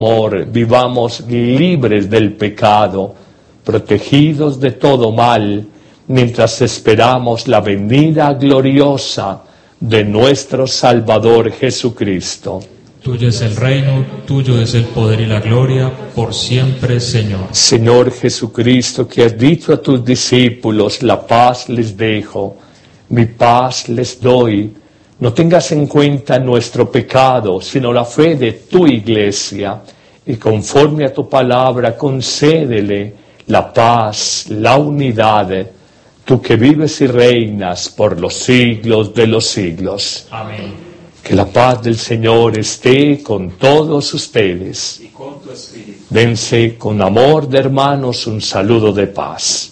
amor, vivamos libres del pecado, protegidos de todo mal, mientras esperamos la venida gloriosa de nuestro Salvador Jesucristo. Tuyo es el reino, tuyo es el poder y la gloria, por siempre, Señor. Señor Jesucristo, que has dicho a tus discípulos, la paz les dejo, mi paz les doy. No tengas en cuenta nuestro pecado, sino la fe de tu Iglesia, y conforme a tu palabra concédele la paz, la unidad, tú que vives y reinas por los siglos de los siglos. Amén. Que la paz del Señor esté con todos ustedes. Y con tu espíritu. Dense con amor de hermanos un saludo de paz.